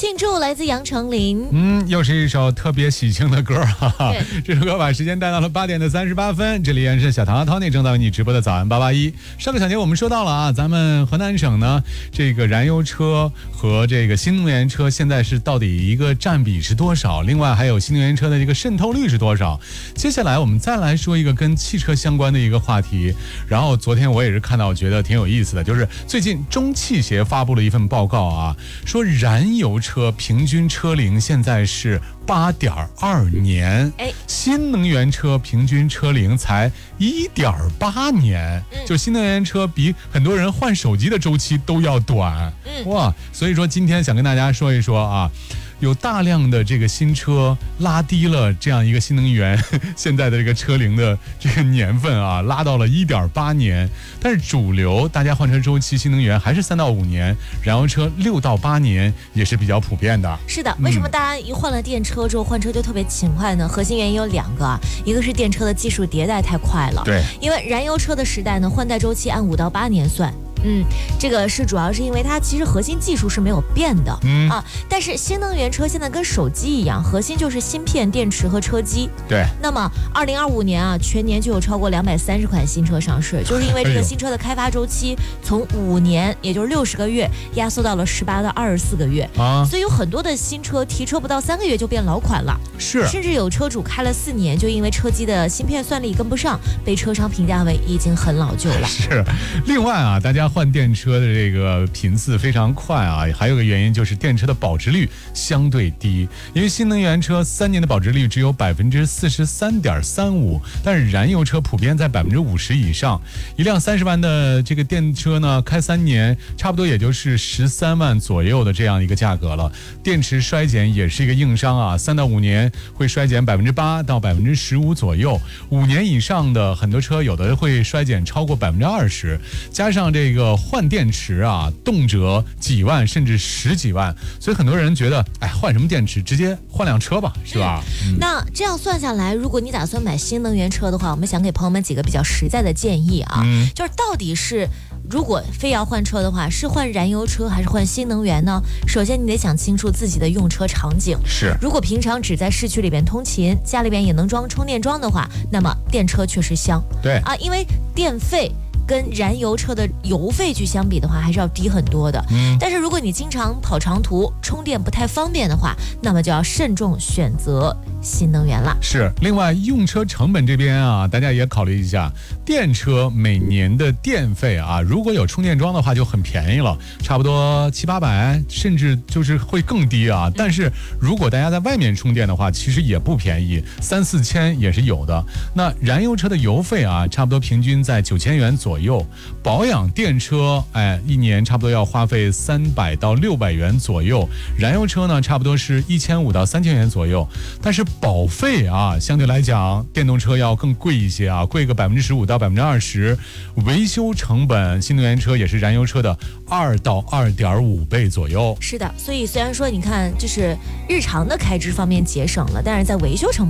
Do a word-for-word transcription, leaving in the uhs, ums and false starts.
庆祝来自杨丞琳。 嗯，又是一首特别喜庆的歌，哈哈。这首歌把时间带到了八点的三十八分。这里依然是小唐和 Tony 正在为你直播的早安八八一。上个小节我们说到了啊，咱们河南省呢，这个燃油车和这个新能源车现在是到底一个占比是多少？另外还有新能源车的这个渗透率是多少？接下来我们再来说一个跟汽车相关的一个话题。然后昨天我也是看到，我觉得挺有意思的，就是最近中汽协发布了一份报告啊，说燃油车平均车龄现在是八点二年，哎，新能源车平均车龄才一点八年，嗯，就新能源车比很多人换手机的周期都要短，嗯，哇，所以说今天想跟大家说一说啊。有大量的这个新车拉低了这样一个新能源现在的这个车龄的这个年份啊，拉到了一点八年。但是主流大家换车周期新能源还是三到五年，燃油车六到八年也是比较普遍的。 是的，为什么大家一换了电车之后换车就特别勤快呢？核心原因有两个啊，一个是电车的技术迭代太快了， 对， 因为燃油车的时代呢，换代周期按五到八年算。嗯，这个是主要是因为它其实核心技术是没有变的，嗯啊，但是新能源车现在跟手机一样，核心就是芯片、电池和车机。 对。 那么，二零二五年啊，全年就有超过两百三十款新车上市，就是因为这个新车的开发周期从五年，也就是六十个月，压缩到了十八到二十四个月啊，所以有很多的新车提车不到三个月就变老款了， 是， 甚至有车主开了四年，就因为车机的芯片算力跟不上，被车商评价为已经很老旧了。 是。另外啊，大家换电车的这个频次非常快啊，还有个原因就是电车的保值率相对低，因为新能源车三年的保值率只有百分之四十三点三五，但是燃油车普遍在百分之五十以上。一辆三十万的这个电车呢，开三年差不多也就是十三万左右的这样一个价格了。电池衰减也是一个硬伤啊，三到五年会衰减百分之八到百分之十五左右，五年以上的很多车有的会衰减超过百分之二十，加上这个换电池啊，动辄几万甚至十几万，所以很多人觉得，哎，换什么电池，直接换辆车吧，是吧？ 嗯、那这样算下来，如果你打算买新能源车的话，我们想给朋友们几个比较实在的建议啊，嗯、就是到底是如果非要换车的话，是换燃油车还是换新能源呢？首先你得想清楚自己的用车场景， 是， 如果平常只在市区里边通勤，家里边也能装充电桩的话，那么电车确实香， 对啊，因为电费跟燃油车的油费去相比的话，还是要低很多的。嗯，但是如果你经常跑长途，充电不太方便的话，那么就要慎重选择新能源了。 是，另外用车成本这边啊，大家也考虑一下，电车每年的电费啊，如果有充电桩的话就很便宜了，差不多七八百，甚至就是会更低啊。嗯、但是如果大家在外面充电的话，其实也不便宜，三四千也是有的。那燃油车的油费啊，差不多平均在九千元左右。右保养电车，哎，一年差不多要花费三百到六百元左右，燃油车呢，差不多是一千五到三千元左右。但是保费啊，相对来讲，电动车要更贵一些啊，贵个百分之十五到百分之二十。维修成本，新能源车也是燃油车的二到二点五倍左右。 是的，所以虽然说你看，就是日常的开支方面节省了，但是在维修成本